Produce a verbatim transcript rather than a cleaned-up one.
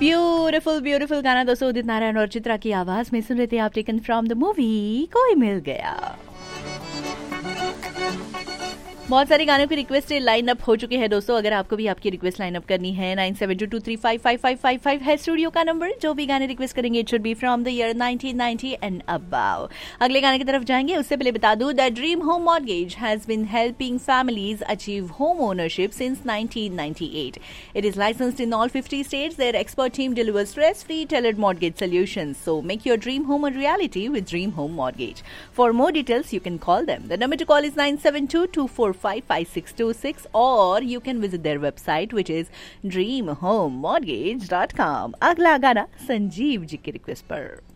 Beautiful beautiful गाना दोस्तों उदित नारायण और चित्रा की आवाज में सुन रहे थे आप, टेकन फ्रॉम द मूवी कोई मिल गया। बहुत सारे गानों की रिक्वेस्ट लाइन अप हो चुके हैं दोस्तों। अगर आपको भी आपकी रिक्वेस्ट लाइन अप करनी है nine seven to to three five five five five five है स्टूडियो का नंबर। जो भी गाने रिक्वेस्ट करेंगे it should be from the year nineteen ninety and above. अगले गाने की तरफ जाएंगे उससे पहले बता दूं that dream home mortgage has been helping families achieve home ownership since nineteen ninety eight. It is licensed in all fifty states. Their expert team delivers stress-free tailored mortgage solutions. So make your dream home a reality with Dream Home Mortgage. For more details, you can call them. The number to call is nine seven two, two four five, five six two six or you can visit their website which is dream home mortgage dot com. अगला गाना संजीव जी की request पर।